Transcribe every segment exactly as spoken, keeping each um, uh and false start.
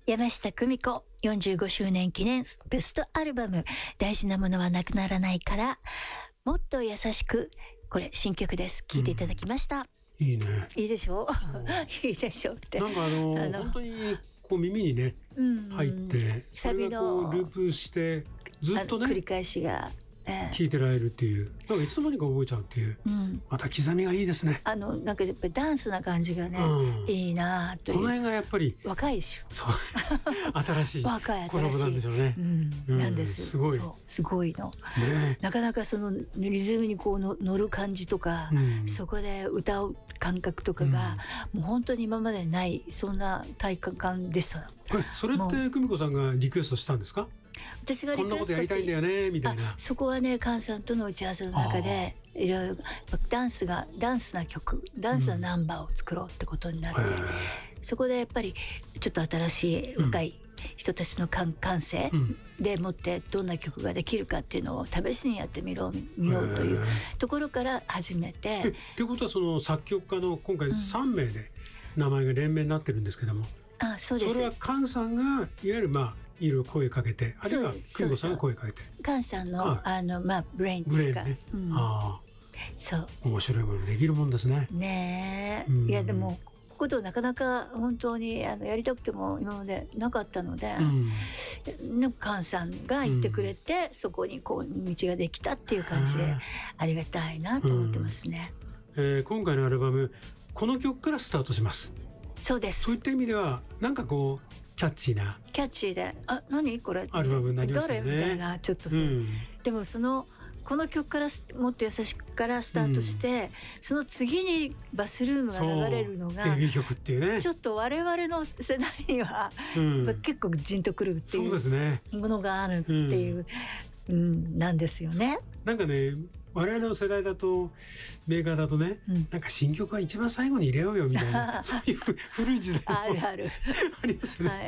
山下久美子よんじゅうごしゅうねん記念ベストアルバム、大事なものはなくならないからもっと優しく、これ新曲です。聴いていただきました、 うん、いいね。 いいでしょういいでしょうって、 なんかあのあの本当にこう耳にね、うん、入ってそれがこうループしてずっとね繰り返しが聞いてられるっていう、なんかいつの間にか覚えちゃうっていう、うん、また刻みがいいですね。 あのなんかやっぱりダンスな感じがね、うん、いいなという。 この辺がやっぱり若いでしょ。 そう新しい若いコラボなんでしょうね、 うんうん、なんです。 すごいすごいの、 ね、 なかなかそのリズムにこうの乗る感じとか、うん、そこで歌う感覚とかが、うん、もう本当に今までないそんな体感でした。 えそれって久美子さんがリクエストしたんですか？ 私がリクエストこんなことやりたいんだよねみたいな。 そこはね、菅さんとの打ち合わせの中でいろいろダンスがダンスな曲ダンスなナンバーを作ろうってことになって、うん、そこでやっぱりちょっと新しい若い人たちの感性でもってどんな曲ができるかっていうのを試しにやってみろみようというところから始めて。 えっていうことはその作曲家の今回さんめいで名前が連名になってるんですけども、 うん、あそうです。 それは菅さんがいわゆるまあいろいろ声かけて、あるいは久美子さんが声かけて、 菅さんのああのまあブレインブレインね、うん、あそう面白いものできるもんですね。 ねえ、うん、いやでもこことなかなか本当にあのやりたくても今までなかったので、うん、菅さんが言ってくれて、うん、そこにこう道ができたっていう感じでありがたいなと思ってますね、 うんえー、今回のアルバムこの曲からスタートします。 そうです。 そういった意味ではなんかこうキャッチーなキャッチーで、あ、何これアルバムになりましたね。 どれみたいなちょっとそう、うん、でもそのこの曲からもっと優しくからスタートして、うん、その次にバスルームが流れるのがデビュー曲っていうね、 ちょっと我々の世代には、うん、結構ジンとくるっていうものがあるっていう、うんうん、なんですよね。 なんかね我々の世代だとメーカーだとね、うん、なんか新曲は一番最後に入れようよみたいなそういう古い時代もあるあるありますよね、 はい、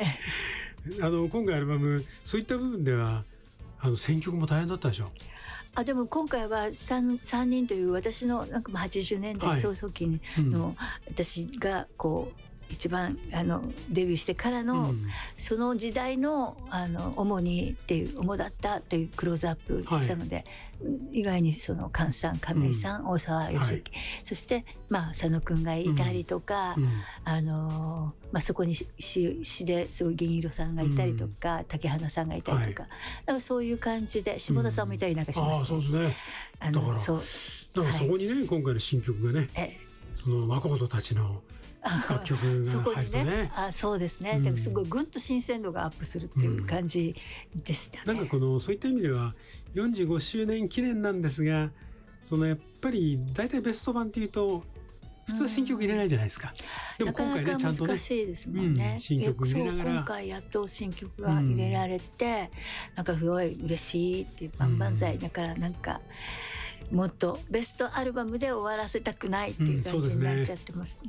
あの今回アルバムそういった部分ではあの選曲も大変だったでしょ。 あでも今回は 3, さんにんという私のなんかはちじゅうねんだい早々期の、はいうん、私がこう一番あのデビューしてからの、うん、その時代のあの主にっていう主だったというクローズアップしたので、はい、意外にその菅さん亀井さん、うん、大沢良之、はい、そしてまあ佐野くんがいたりとか、うん、あのまあ、そこに詩ですごい銀色さんがいたりとか、うん、竹花さんがいたりとか、はい、だからそういう感じで下田さんもいたりなんかしました、ね、 あそうですね。あのだからそうだからそこにね、はい、今回の新曲がね、えその若者たちの楽曲が入るとね、ねあそうですね、うん、だからすごいぐんと新鮮度がアップするっていう感じでしたね、 うん、なんかこのそういった意味ではよんじゅうごしゅうねん記念なんですが、そのやっぱり大体ベスト版っていうと普通は新曲入れないじゃないですか、うん、でも今回ねちゃんとね難しいですもんね、うん、 新曲入れながら今回やっと新曲が入れられて、うん、なんかすごい嬉しいっていう万々歳だからなんかもっとベストアルバムで終わらせたくないっていう感じになっちゃってますね。